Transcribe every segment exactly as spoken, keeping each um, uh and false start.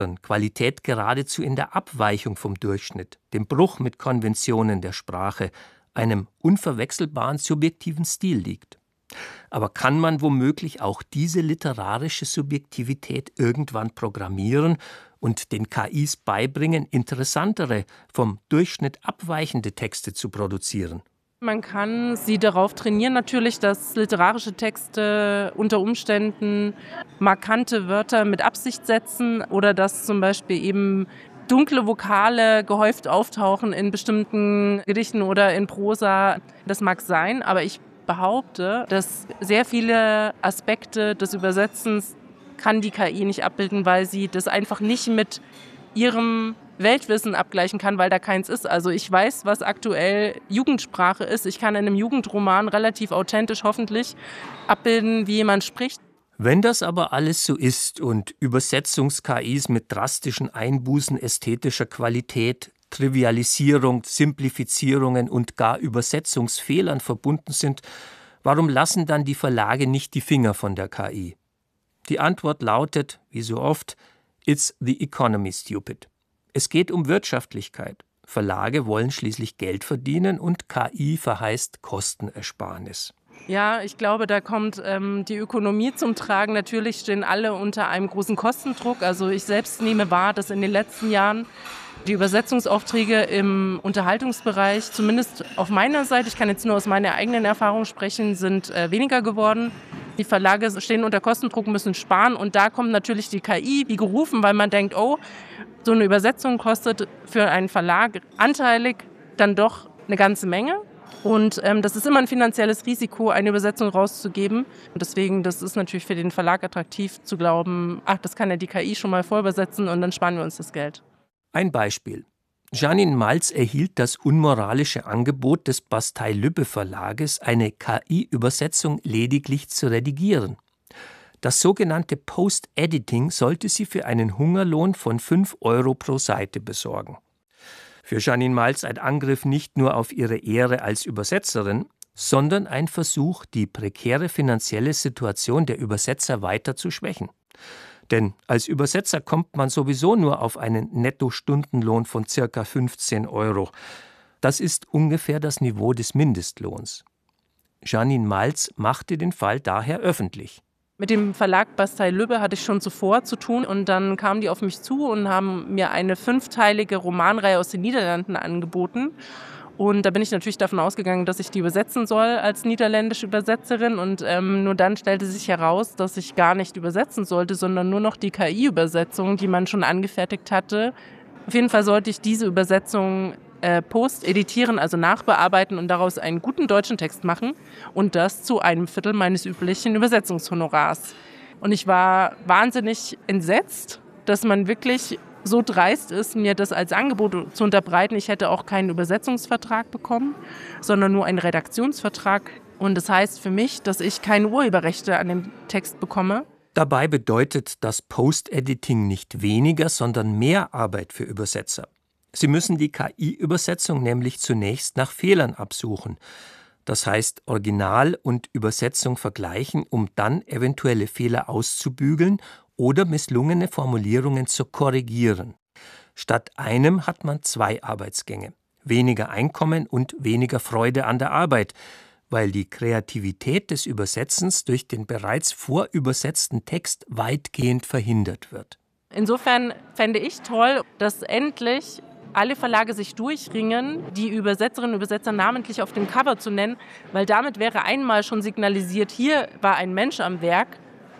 Qualität geradezu in der Abweichung vom Durchschnitt, dem Bruch mit Konventionen der Sprache, einem unverwechselbaren subjektiven Stil liegt. Aber kann man womöglich auch diese literarische Subjektivität irgendwann programmieren und den K Is beibringen, interessantere, vom Durchschnitt abweichende Texte zu produzieren? Man kann sie darauf trainieren, natürlich, dass literarische Texte unter Umständen markante Wörter mit Absicht setzen oder dass zum Beispiel eben dunkle Vokale gehäuft auftauchen in bestimmten Gedichten oder in Prosa. Das mag sein, aber ich behaupte, dass sehr viele Aspekte des Übersetzens kann die K I nicht abbilden, weil sie das einfach nicht mit ihrem Weltwissen abgleichen kann, weil da keins ist. Also ich weiß, was aktuell Jugendsprache ist. Ich kann in einem Jugendroman relativ authentisch hoffentlich abbilden, wie jemand spricht. Wenn das aber alles so ist und Übersetzungs-K Is mit drastischen Einbußen ästhetischer Qualität, Trivialisierung, Simplifizierungen und gar Übersetzungsfehlern verbunden sind, warum lassen dann die Verlage nicht die Finger von der K I? Die Antwort lautet, wie so oft, it's the economy, stupid. Es geht um Wirtschaftlichkeit. Verlage wollen schließlich Geld verdienen und K I verheißt Kostenersparnis. Ja, ich glaube, da kommt ähm, die Ökonomie zum Tragen. Natürlich stehen alle unter einem großen Kostendruck. Also ich selbst nehme wahr, dass in den letzten Jahren die Übersetzungsaufträge im Unterhaltungsbereich, zumindest auf meiner Seite, ich kann jetzt nur aus meiner eigenen Erfahrung sprechen, sind äh, weniger geworden. Die Verlage stehen unter Kostendruck, müssen sparen und da kommt natürlich die K I wie gerufen, weil man denkt, oh, so eine Übersetzung kostet für einen Verlag anteilig dann doch eine ganze Menge. Und ähm, das ist immer ein finanzielles Risiko, eine Übersetzung rauszugeben. Und deswegen, das ist natürlich für den Verlag attraktiv zu glauben, ach, das kann ja die K I schon mal vorübersetzen und dann sparen wir uns das Geld. Ein Beispiel. Janine Malz erhielt das unmoralische Angebot des Bastei-Lübbe-Verlages, eine K I-Übersetzung lediglich zu redigieren. Das sogenannte Post-Editing sollte sie für einen Hungerlohn von fünf Euro pro Seite besorgen. Für Janine Malz ein Angriff nicht nur auf ihre Ehre als Übersetzerin, sondern ein Versuch, die prekäre finanzielle Situation der Übersetzer weiter zu schwächen. Denn als Übersetzer kommt man sowieso nur auf einen Netto-Stundenlohn von ca. fünfzehn Euro. Das ist ungefähr das Niveau des Mindestlohns. Janine Malz machte den Fall daher öffentlich. Mit dem Verlag Bastei-Lübbe hatte ich schon zuvor zu tun und dann kamen die auf mich zu und haben mir eine fünfteilige Romanreihe aus den Niederlanden angeboten. Und da bin ich natürlich davon ausgegangen, dass ich die übersetzen soll als niederländische Übersetzerin. Und ähm, nur dann stellte sich heraus, dass ich gar nicht übersetzen sollte, sondern nur noch die K I-Übersetzung, die man schon angefertigt hatte. Auf jeden Fall sollte ich diese Übersetzung äh, post-editieren, also nachbearbeiten und daraus einen guten deutschen Text machen. Und das zu einem Viertel meines üblichen Übersetzungshonorars. Und ich war wahnsinnig entsetzt, dass man wirklich so dreist ist, mir das als Angebot zu unterbreiten. Ich hätte auch keinen Übersetzungsvertrag bekommen, sondern nur einen Redaktionsvertrag. Und das heißt für mich, dass ich keine Urheberrechte an dem Text bekomme. Dabei bedeutet das Post-Editing nicht weniger, sondern mehr Arbeit für Übersetzer. Sie müssen die K I-Übersetzung nämlich zunächst nach Fehlern absuchen. Das heißt, Original und Übersetzung vergleichen, um dann eventuelle Fehler auszubügeln oder misslungene Formulierungen zu korrigieren. Statt einem hat man zwei Arbeitsgänge, weniger Einkommen und weniger Freude an der Arbeit, weil die Kreativität des Übersetzens durch den bereits vorübersetzten Text weitgehend verhindert wird. Insofern fände ich toll, dass endlich alle Verlage sich durchringen, die Übersetzerinnen und Übersetzer namentlich auf dem Cover zu nennen, weil damit wäre einmal schon signalisiert, hier war ein Mensch am Werk.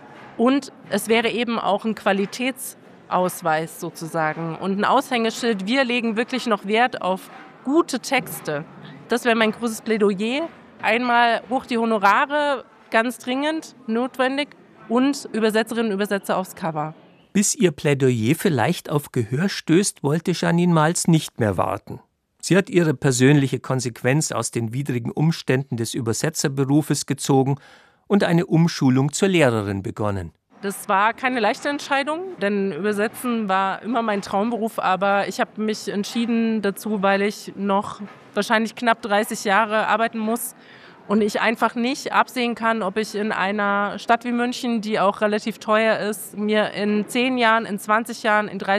Und es wäre eben auch ein Qualitätsausweis sozusagen und ein Aushängeschild. Wir legen wirklich noch Wert auf gute Texte. Das wäre mein großes Plädoyer. Einmal hoch die Honorare, ganz dringend notwendig, und Übersetzerinnen und Übersetzer aufs Cover. Bis ihr Plädoyer vielleicht auf Gehör stößt, wollte Janine Malz nicht mehr warten. Sie hat ihre persönliche Konsequenz aus den widrigen Umständen des Übersetzerberufes gezogen und eine Umschulung zur Lehrerin begonnen. Das war keine leichte Entscheidung, denn Übersetzen war immer mein Traumberuf, aber ich habe mich entschieden dazu, weil ich noch wahrscheinlich knapp dreißig Jahre arbeiten muss und ich einfach nicht absehen kann, ob ich in einer Stadt wie München, die auch relativ teuer ist, mir in zehn Jahren, in zwanzig Jahren, in dreißig